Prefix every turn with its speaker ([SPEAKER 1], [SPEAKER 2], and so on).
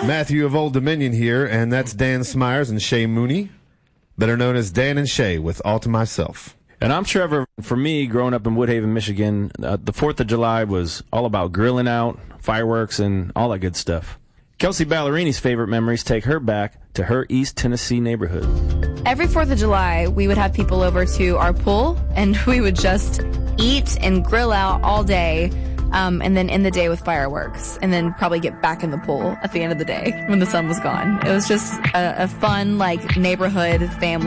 [SPEAKER 1] Matthew of Old Dominion here, and that's Dan Smyers and Shay Mooney, better known as Dan and Shay with All to Myself.
[SPEAKER 2] And I'm Trevor. For me, growing up in Woodhaven, Michigan, the 4th of July was all about grilling out, fireworks, and all that good stuff. Kelsey Ballerini's favorite memories take her back to her East Tennessee neighborhood.
[SPEAKER 3] Every 4th of July, we would have people over to our pool, and we would just eat and grill out all day, and then end the day with fireworks, and then probably get back in the pool at the end of the day when the sun was gone. It was just a fun, neighborhood family